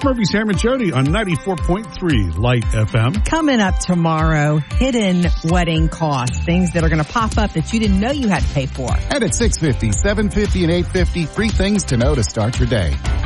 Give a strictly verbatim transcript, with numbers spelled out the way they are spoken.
Murphy, Sam, and Jody on ninety-four point three Light F M. Coming up tomorrow, hidden wedding costs, things that are going to pop up that you didn't know you had to pay for. And at six fifty, seven fifty, and eight fifty, three things to know to start your day.